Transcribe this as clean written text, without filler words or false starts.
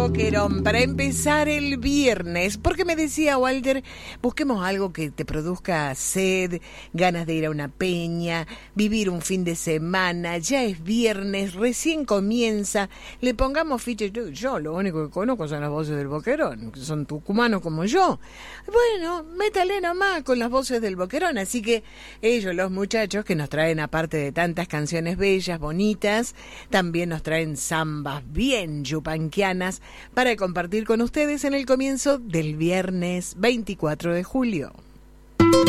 Boquerón para empezar el viernes, porque me decía Walter, busquemos algo que te produzca sed, ganas de ir a una peña, vivir un fin de semana, ya es viernes, recién comienza, le pongamos ficha. Yo lo único que conozco son las voces del Boquerón, que son tucumanos como yo. Bueno, métale nomás con las voces del Boquerón, así que ellos, los muchachos, que nos traen aparte de tantas canciones bellas, bonitas, también nos traen zambas bien yupanquianas para compartir con ustedes en el comienzo del viernes 24 de julio.